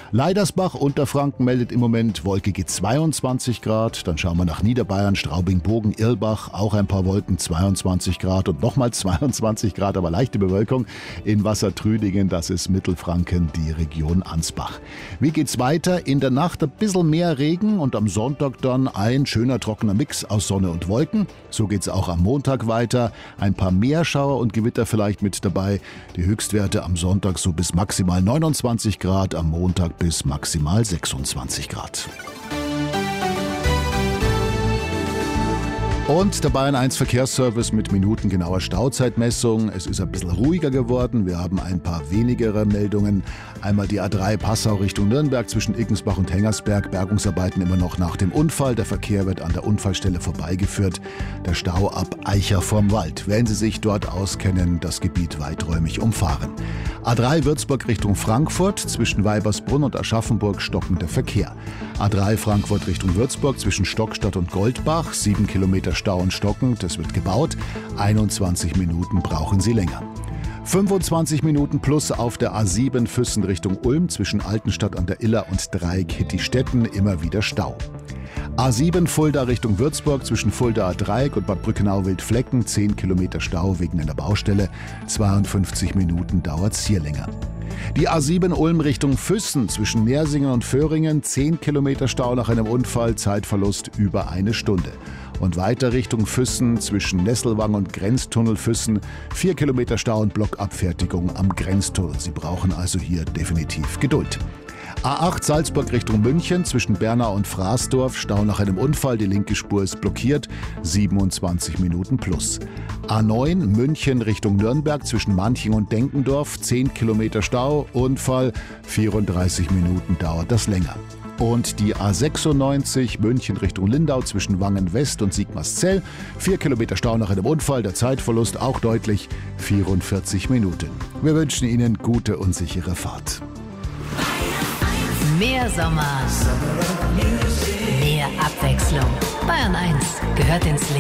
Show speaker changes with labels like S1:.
S1: Leidersbach, Unterfranken meldet im Moment wolkige 22 Grad. Dann schauen wir nach Niederbayern, Straubing, Bogen, Irlbach, auch ein paar Wolken, 22 Grad und nochmal 22 Grad, aber leichte Bewölkung in Wassertrüdingen, das ist Mittelfranken, die Region Ansbach. Wie geht's weiter? In der Nacht ein bisschen mehr Regen und am Sonntag dann ein schöner trockener Mix aus Sonne und Wolken. So geht's auch am Montag weiter. Ein paar Meerschauer und Gewitter vielleicht mit dabei. Die Höchstwerte am Sonntag so bis maximal 29 Grad, am Montag bis maximal 26 Grad. Und der Bayern 1 Verkehrsservice mit minutengenauer Stauzeitmessung. Es ist ein bisschen ruhiger geworden. Wir haben ein paar wenigere Meldungen. Einmal die A3 Passau Richtung Nürnberg zwischen Iggensbach und Hengersberg. Bergungsarbeiten immer noch nach dem Unfall. Der Verkehr wird an der Unfallstelle vorbeigeführt. Der Stau ab Eicher vorm Wald. Wenn Sie sich dort auskennen, das Gebiet weiträumig umfahren. A3 Würzburg Richtung Frankfurt zwischen Weibersbrunn und Aschaffenburg stockender Verkehr. A3 Frankfurt Richtung Würzburg zwischen Stockstadt und Goldbach. 7 Kilometer Stau und stockend, es wird gebaut. 21 Minuten brauchen Sie länger. 25 Minuten plus auf der A7 Füssen Richtung Ulm zwischen Altenstadt an der Iller und Dreieck-Hittistetten, immer wieder Stau. A7 Fulda Richtung Würzburg zwischen Fuldaer Dreieck und Bad Brückenau-Wildflecken, 10 Kilometer Stau wegen einer Baustelle, 52 Minuten dauert's hier länger. Die A7 Ulm Richtung Füssen zwischen Mersingen und Föhringen, 10 Kilometer Stau nach einem Unfall, Zeitverlust über eine Stunde. Und weiter Richtung Füssen zwischen Nesselwang und Grenztunnel Füssen, 4 Kilometer Stau und Blockabfertigung am Grenztunnel. Sie brauchen also hier definitiv Geduld. A8 Salzburg Richtung München zwischen Bernau und Fraßdorf, Stau nach einem Unfall, die linke Spur ist blockiert, 27 Minuten plus. A9 München Richtung Nürnberg zwischen Manching und Denkendorf, 10 Kilometer Stau, Unfall, 34 Minuten dauert das länger. Und die A96 München Richtung Lindau zwischen Wangen West und Sigmarszell, 4 Kilometer Stau nach einem Unfall, der Zeitverlust auch deutlich, 44 Minuten. Wir wünschen Ihnen gute und sichere Fahrt.
S2: Mehr Sommer, mehr Abwechslung. Bayern 1 gehört ins Leben.